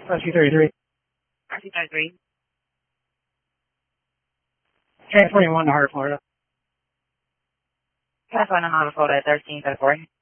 RC33. RC33. Transporting 1 to Heart, Florida. Pass 1 on Florida 13 4.